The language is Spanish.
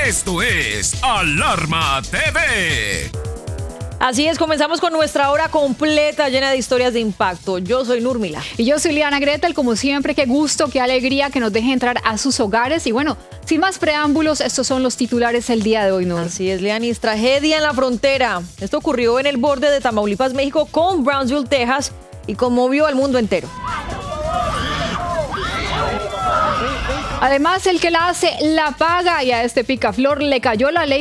Esto es Alarma TV. Así es, comenzamos con nuestra hora completa llena de historias de impacto. Yo soy Nurmila. Y yo soy Liana Gretel. Como siempre, qué gusto, qué alegría que nos deje entrar a sus hogares. Y bueno, sin más preámbulos, estos son los titulares el día de hoy, Nur. Así es, Lianis, tragedia en la frontera. Esto ocurrió en el borde de Tamaulipas, México, con Brownsville, Texas, y conmovió al mundo entero. Además, el que la hace, la paga, y a este picaflor le cayó la ley